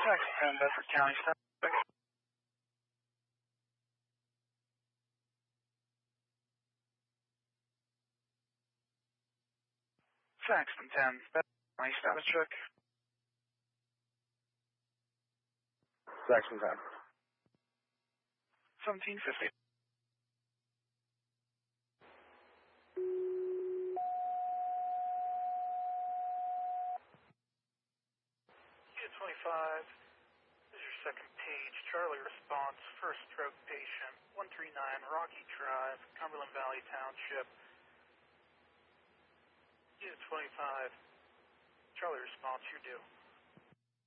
Taxi 10, Bedford County, stop. Saxton 10, Bedford County, status check. Saxton 10. 1750. Unit 25, this is your second page. Charlie response, first stroke patient, 139 Rocky Drive, Cumberland Valley Township. Unit 25, Charlie response, you're due.